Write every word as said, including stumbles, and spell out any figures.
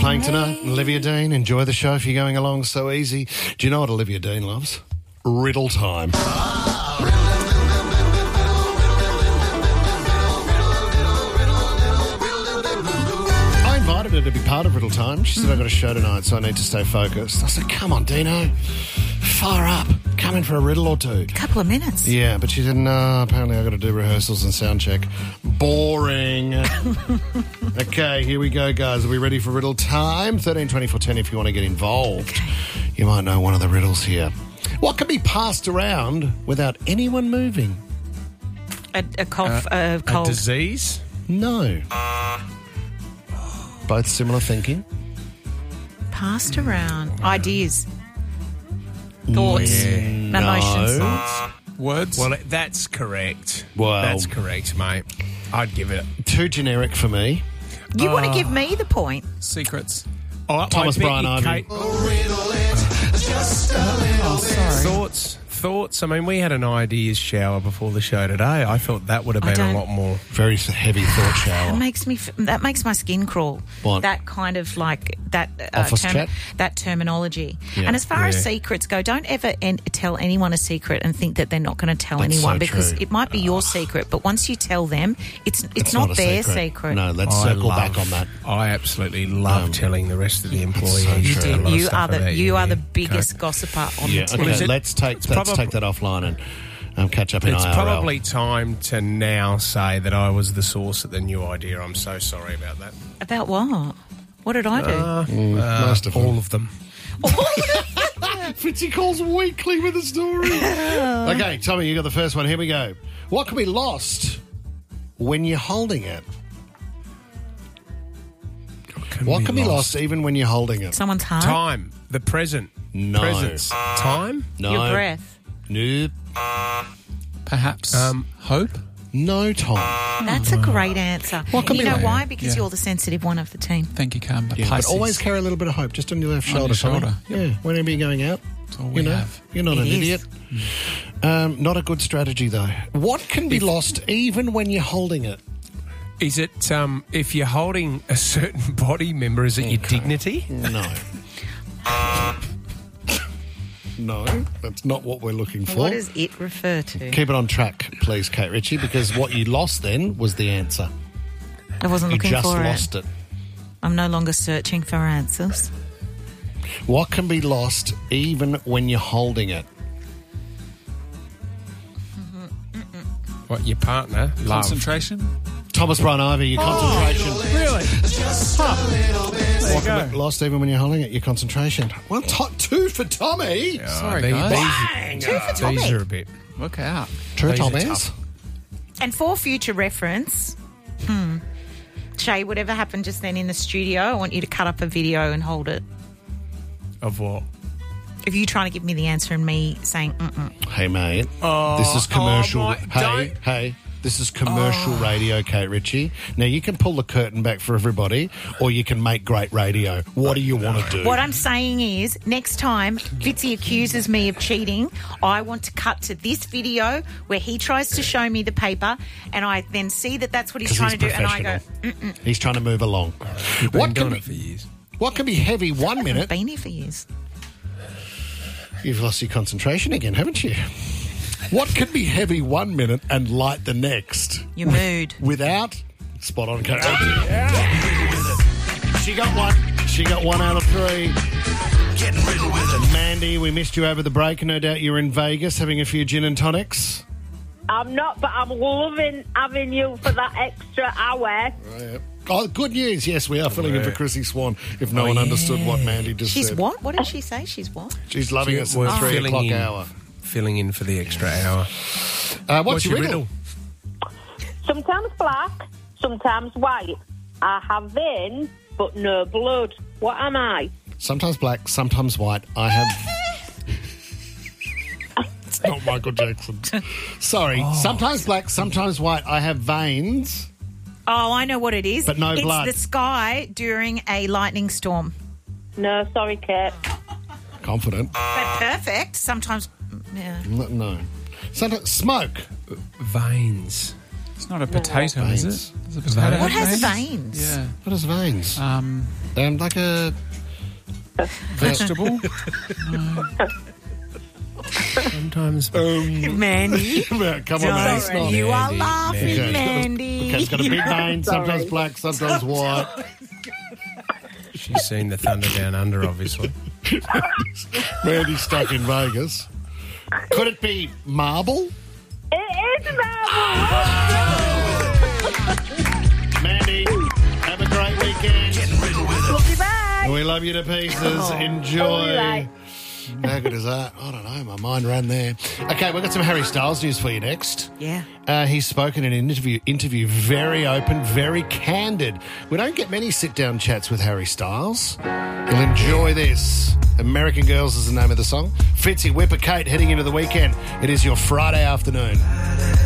playing tonight. Olivia Dean, enjoy the show if you're going along so easy. Do you know what Olivia Dean loves? Riddle time. I invited her to be part of Riddle time. She said, I've got a show tonight, so I need to stay focused. I said, come on, Dino. Far up. Come in for a riddle or two. Couple of minutes. Yeah, but she said, no, apparently I've got to do rehearsals and sound check. Boring. Okay, here we go, guys. Are we ready for riddle time? thirteen twenty-four ten if you want to get involved. Okay. You might know one of the riddles here. What can be passed around without anyone moving? A, a cough, Uh, a cold. A disease? No. Both similar thinking. Passed around. Ideas. Thoughts. Emotions. No. Words? Well, that's correct. Well- That's correct, mate. I'd give it. Too generic for me. You want to give me the point? Secrets. Oh, Thomas I bet Brian you Ivey. Kate- Oh, sorry. Thoughts? Thoughts? I mean, we had an ideas shower before the show today. I thought that would have I been a don't- lot more. Very heavy thought That shower. makes me. f- That makes my skin crawl. What? That kind of like that uh, Office chat? that terminology. Yeah. And as far as Yeah. secrets go, don't ever en- tell anyone a secret and think that they're not going to tell That's anyone so because true. it might be your secret. But once you tell them, it's it's, It's not, a their secret. No, let's I circle love- back on that. I absolutely love Um, telling the rest of the employees. so a true. lot of You stuff are the about you are the yeah. biggest Okay. gossiper on Yeah, the team. okay, is it- let's take let's probably- take that offline and um, catch up in It's I R L. probably time to now say that I was the source of the new idea. I'm so sorry about that. About what? What did I do? Uh, most of them. all of them. Fitzy calls weekly with a story. Okay, Tommy, you got the first one. Here we go. What can be lost when you're holding it? What can be lost even when you're holding it? Someone's heart. Time. The present. No. Presence. Time. No. Your breath. Nope. Perhaps Um, hope? No time. That's a great answer. What can you be know like- why? Because Yeah. you're the sensitive one of the team. Thank you, Cam. Yeah, but always carry a little bit of hope, just on your left On shoulder. your Tommy. shoulder. Yeah, whenever you're going out. That's all You we know, have. you're not It an is. idiot. Um, not a good strategy, though. What can be lost even when you're holding it? Is it um, if you're holding a certain body member? Is it your dignity? No. No, that's not what we're looking for. What does it refer to? Keep it on track, please, Kate Ritchie, because what you lost then was the answer. I wasn't You looking just for lost it. it. I'm no longer searching for answers. What can be lost even when you're holding it? What, your partner? Love. Concentration? Thomas Brian Ivey, your concentration. Really? What can be lost even when you're holding it? Your concentration. Well, top two for Tommy. Sorry, these, guys. Two for These, Tommy. these are a bit. Look out. True, These are Tommy's. tough. And for future reference, hmm, Shay, whatever happened just then in the studio, I want you to cut up a video and hold it. Of what? If you trying to give me the answer and me saying, mm-mm. Hey, mate. Oh, this is commercial. oh my- hey, don't- hey. This is commercial radio, Kate Ritchie. Now, you can pull the curtain back for everybody, or you can make great radio. What do you want to do? What I'm saying is, next time Fitzy accuses me of cheating, I want to cut to this video where he tries to show me the paper, and I then see that that's what he's 'Cause trying he's to do, and I go, professional. He's trying to move along. You've been What doing can, it for years. what can be heavy one I've minute? been here for years. You've lost your concentration again, haven't you? What can be heavy one minute and light the next? Your mood. Without spot on, Kate Ritchie. She got one. She got one out of three. Getting riddle with it. Mandy, we missed you over the break. No doubt you're in Vegas having a few gin and tonics. I'm not, but I'm loving having you for that extra hour. Oh, good news. Yes, we are filling in for Chrissy Swan, if no Oh, one yeah. understood what Mandy just She's said. what? What did she say? She's what? She's loving She- us in we're the three filling o'clock in. hour. Filling in for the extra hour. Uh, what's, your riddle? riddle? Sometimes black, sometimes white. I have veins, but no blood. What am I? Sometimes black, sometimes white. I have... It's not Michael Jackson. Sorry. Sometimes black, sometimes white. I have veins. Oh, I know what it is. But no it's blood. the sky during a lightning storm. No, sorry, Kate. Confident. But perfect. Sometimes, yeah. N- No. Sometimes smoke. Veins. It's not a potato, is Veins. it? Potato What head has veins? veins? Yeah. What is veins? Um, Um, like a vegetable. Sometimes. Mandy. Come on, man. It's not. You are Mandy, laughing, Okay, Mandy. Okay, it's got a big vein, sometimes black, sometimes white. She's seen the Thunder Down Under, obviously. Mandy's stuck in Vegas. Could it be marble? It is marble. Mandy, have a great weekend. Love you, bye. We love you to pieces. Enjoy. Oh, right. How good is that? I don't know. My mind ran there. Okay, we've got some Harry Styles news for you next. Yeah. Uh, he's spoken in an interview, interview very open, very candid. We don't get many sit-down chats with Harry Styles. You'll enjoy this. American Girls is the name of the song. Fitzy, Whipper, Kate, heading into the weekend. It is your Friday afternoon.